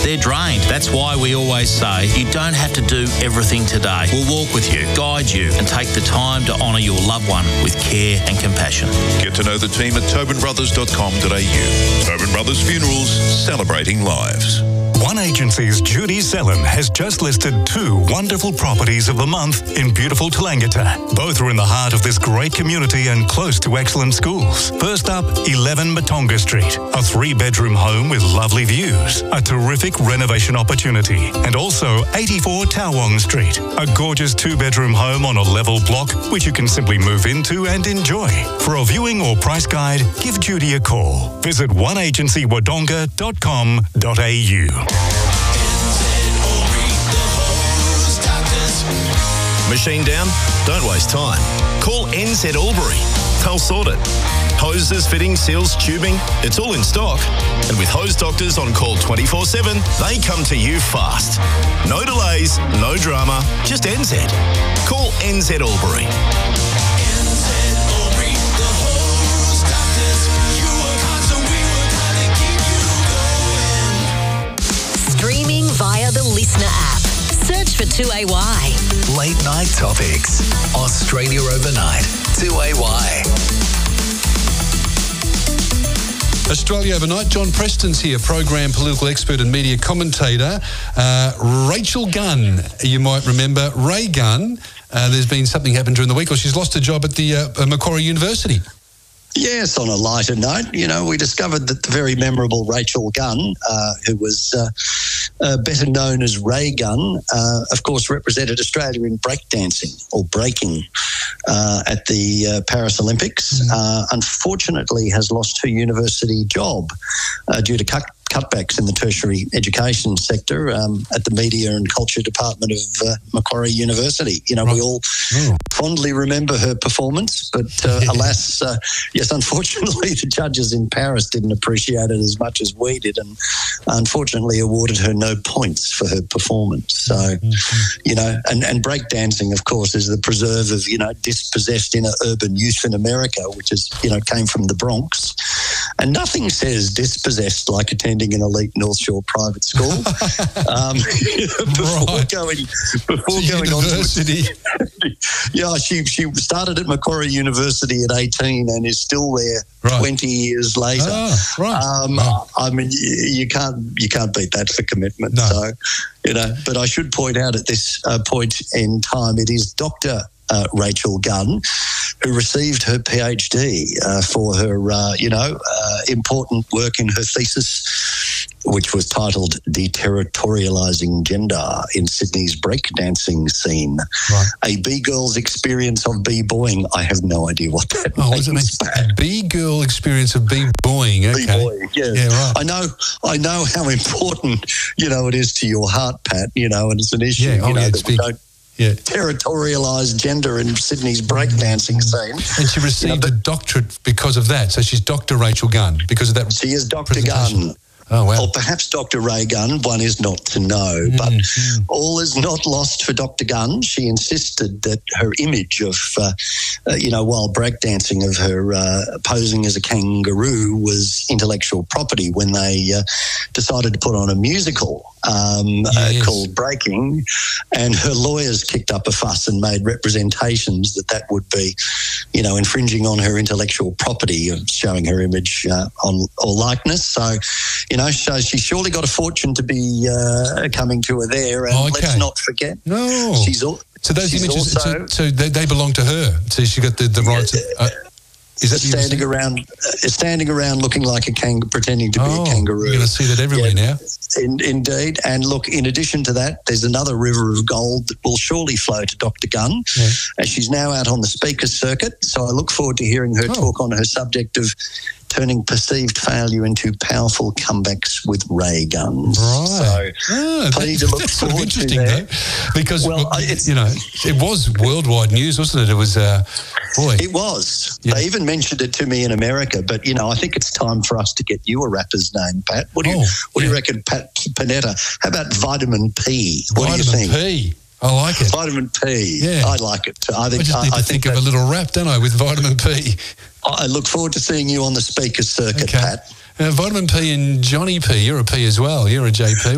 they're drained. That's why we always say you don't have to do everything today. We'll walk with you, guide you, and take the time to honour your loved one with care and compassion. Get to know the team at tobinbrothers.com.au. Tobin Brothers Funerals, celebrating lives. One Agency's Judy Sellen has just listed 2 wonderful properties of the month in beautiful Toolangatta. Both are in the heart of this great community and close to excellent schools. First up, 11 Matonga Street, a 3-bedroom home with lovely views, a terrific renovation opportunity. And also 84 Tawong Street, a gorgeous 2-bedroom home on a level block which you can simply move into and enjoy. For a viewing or price guide, give Judy a call. Visit oneagencywodonga.com.au. Machine down? Don't waste time. Call NZ Albury. They'll sort it. Hoses, fittings, seals, tubing, it's all in stock. And with hose doctors on call 24/7, they come to you fast. No delays, no drama, just NZ. Call NZ Albury. Streaming via the Listener app. Search for 2AY. Late Night Topics. Australia Overnight. 2AY. Australia Overnight. John Preston's here, program political expert and media commentator. Rachel Gunn, you might remember. Ray Gunn, there's been something happened during the week, or she's lost her job at the Macquarie University. Yes, on a lighter note, we discovered that the very memorable Rachel Gunn, who was better known as Ray Gunn, of course represented Australia in breakdancing or breaking at the Paris Olympics, unfortunately has lost her university job due to cutbacks in the tertiary education sector at the Media and Culture Department of Macquarie University. We all fondly remember her performance, but alas, yes, unfortunately, the judges in Paris didn't appreciate it as much as we did, and unfortunately awarded her no points for her performance. So, and breakdancing, of course, is the preserve of, dispossessed inner urban youth in America, which is, came from the Bronx. And nothing says dispossessed like attending an elite North Shore private school. Before going on to university. Yeah, she started at Macquarie University at 18 and is still there 20 years later. I mean, you can't beat that for commitment. No. So, but I should point out at this point in time, it is Dr. Rachel Gunn, who received her PhD for her, important work in her thesis, which was titled Deterritorialising Gender in Sydney's Breakdancing Scene. Right. A B-girl's experience of B-boying. I have no idea what that means. A B-girl experience of B-boying. Okay. B-boying, yes. Yeah, right. I know how important, it is to your heart, Pat, and it's an issue, that we don't territorialised gender in Sydney's breakdancing scene. And she received a doctorate because of that. So she's Dr. Rachel Gunn because of that. She is Dr. Gunn. Oh, wow. Or perhaps Dr. Ray Gunn, one is not to know. But all is not lost for Dr. Gunn. She insisted that her image of, while breakdancing, of her posing as a kangaroo was intellectual property when they decided to put on a musical called Breaking, and her lawyers kicked up a fuss and made representations that would be, infringing on her intellectual property of showing her image or likeness. So, so she surely got a fortune to be coming to her there. And let's not forget. No. So those images, also, so they belong to her. So she got the rights. Is that standing around looking like a kangaroo, pretending to be a kangaroo. You're going to see that everywhere now. Indeed. And look, in addition to that, there's another river of gold that will surely flow to Dr. Gunn. Yeah. And she's now out on the speaker's circuit. So I look forward to hearing her talk on her subject of turning perceived failure into powerful comebacks with ray guns. Right. So plenty to look forward to there. Because, it was worldwide news, wasn't it? It was, It was. Yeah. They even mentioned it to me in America, but, I think it's time for us to get you a rapper's name, Pat. What do you reckon, Pat Panetta? How about Vitamin P? What do you think? Vitamin P. I like it. Vitamin P. Yeah. I like it too. I just need to think of a little rap, don't I, with Vitamin P. I look forward to seeing you on the speaker circuit, Pat. Vitamin P and Johnny P. You're a P as well. You're a JP.